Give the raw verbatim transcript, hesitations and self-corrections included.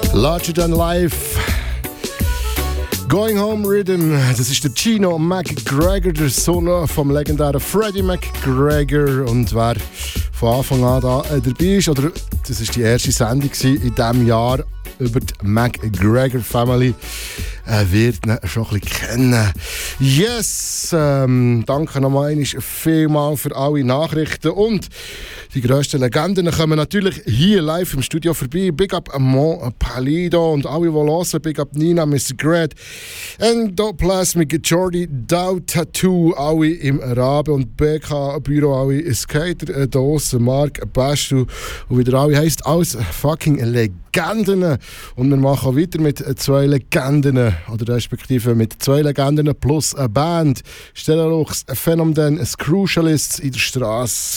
Larger Than Life. Going Home Rhythm, das ist der Gino McGregor, der Sohn vom legendären Freddie McGregor. Und wer von Anfang an da äh, dabei ist, oder das war die erste Sendung in diesem Jahr über die McGregor Family, äh, wird ihn schon ein bisschen kennen. Yes, ähm, danke nochmal vielmals für alle Nachrichten. Und die grössten Legenden kommen natürlich hier live im Studio vorbei. Big up Mon Palido und alle, die hören. Big up Nina, Mister Gret, Endoplasmic, Jordi, Dow Tattoo, alle im Raben und B K Büro, alle Skater, Dose, Mark, Bastu und wie der alle heisst, alles fucking Legenden. Und wir machen auch weiter mit zwei Legenden, oder respektive mit zwei Legenden plus eine Band. Stellerlux, Phänomen, Crucialists in der Straße.